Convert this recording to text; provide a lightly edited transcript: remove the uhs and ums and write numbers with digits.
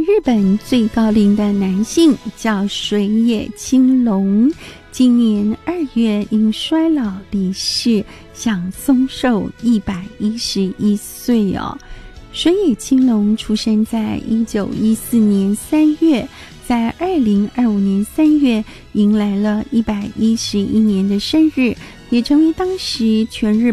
日本最高龄的男性叫水野青龙，今年2月因衰老离世，享松寿111岁哦。水野青龙出生在1914年3月，在2025年3月迎来了111年的生日，也成为当时全日